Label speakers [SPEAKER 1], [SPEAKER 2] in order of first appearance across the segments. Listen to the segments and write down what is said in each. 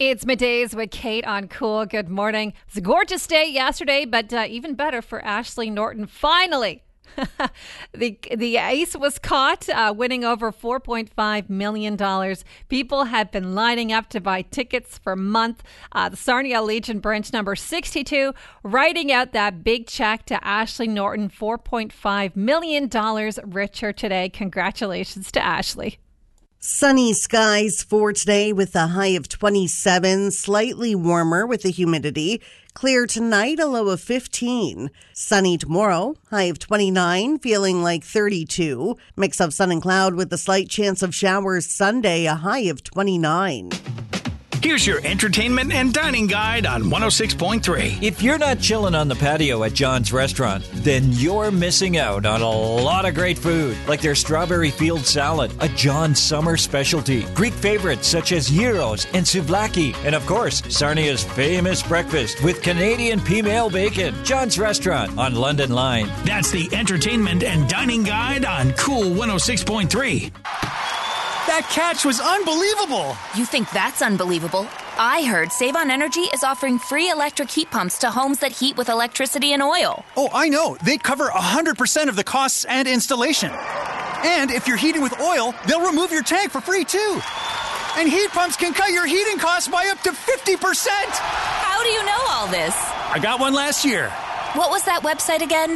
[SPEAKER 1] It's middays with Kate on Cool. Good morning. It was a gorgeous day yesterday, but even better for Ashley Norton. Finally, the ace was caught, winning over $4.5 million. People had been lining up to buy tickets for months. The Sarnia Legion branch number 62 writing out that big check to Ashley Norton, $4.5 million richer today. Congratulations to Ashley.
[SPEAKER 2] Sunny skies for today with a high of 27, slightly warmer with the humidity. Clear tonight, a low of 15. Sunny tomorrow, high of 29, feeling like 32. Mix of sun and cloud with a slight chance of showers Sunday, a high of 29.
[SPEAKER 3] Here's your entertainment and dining guide on 106.3.
[SPEAKER 4] If you're not chilling on the patio at John's Restaurant, then you're missing out on a lot of great food, like their strawberry field salad, a John summer specialty, Greek favorites such as gyros and souvlaki, and of course, Sarnia's famous breakfast with Canadian female bacon. John's Restaurant on London Line.
[SPEAKER 3] That's the entertainment and dining guide on Cool 106.3. That catch was unbelievable.
[SPEAKER 5] You think that's unbelievable? I heard Save on Energy is offering free electric heat pumps to homes that heat with electricity and oil.
[SPEAKER 6] Oh, I know. They cover 100% of the costs and installation. And if you're heating with oil, they'll remove your tank for free, too. And heat pumps can cut your heating costs by up to 50%.
[SPEAKER 5] How do you know all this?
[SPEAKER 6] I got one last year.
[SPEAKER 5] What was that website again?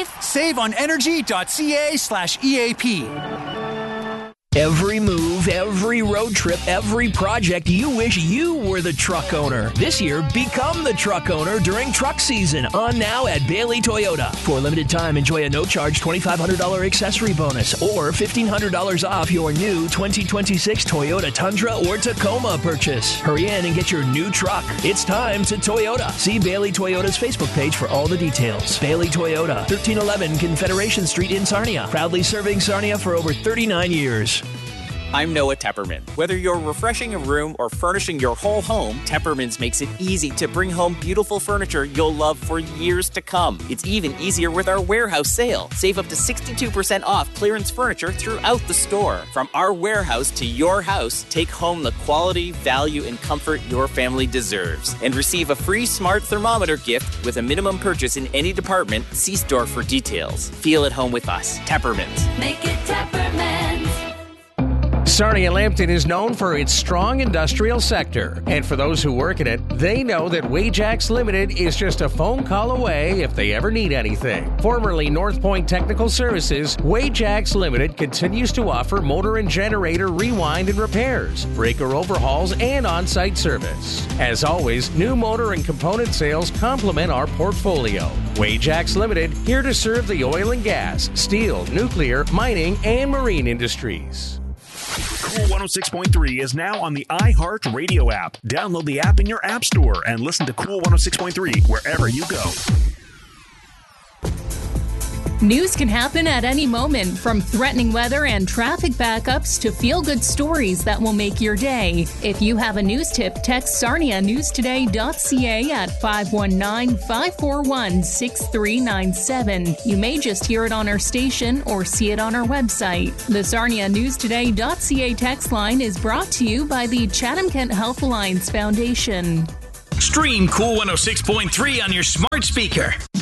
[SPEAKER 6] SaveOnEnergy.ca/EAP.
[SPEAKER 7] Every move, every road trip, every project, you wish you were the truck owner. This year, become the truck owner during truck season. On now at Bailey Toyota. For a limited time, enjoy a no-charge $2,500 accessory bonus or $1,500 off your new 2026 Toyota Tundra or Tacoma purchase. Hurry in and get your new truck. It's time to Toyota. See Bailey Toyota's Facebook page for all the details. Bailey Toyota, 1311 Confederation Street in Sarnia. Proudly serving Sarnia for over 39 years.
[SPEAKER 8] I'm Noah Tepperman. Whether you're refreshing a room or furnishing your whole home, Tepperman's makes it easy to bring home beautiful furniture you'll love for years to come. It's even easier with our warehouse sale. Save up to 62% off clearance furniture throughout the store. From our warehouse to your house, take home the quality, value, and comfort your family deserves. And receive a free smart thermometer gift with a minimum purchase in any department. See store for details. Feel at home with us. Tepperman's.
[SPEAKER 9] Make it Tepperman's.
[SPEAKER 10] Sarnia Lambton is known for its strong industrial sector. And for those who work in it, they know that Wajax Limited is just a phone call away if they ever need anything. Formerly North Point Technical Services, Wajax Limited continues to offer motor and generator rewind and repairs, breaker overhauls, and on-site service. As always, new motor and component sales complement our portfolio. Wajax Limited, here to serve the oil and gas, steel, nuclear, mining, and marine industries.
[SPEAKER 11] Cool 106.3 is now on the iHeart Radio app. Download the app in your app store and listen to Cool 106.3 wherever you go.
[SPEAKER 12] News can happen at any moment, from threatening weather and traffic backups to feel-good stories that will make your day. If you have a news tip, text sarnianewstoday.ca at 519-541-6397. You may just hear it on our station or see it on our website. The sarnianewstoday.ca text line is brought to you by the Chatham-Kent Health Alliance Foundation.
[SPEAKER 3] Stream Cool 106.3 on your smart speaker.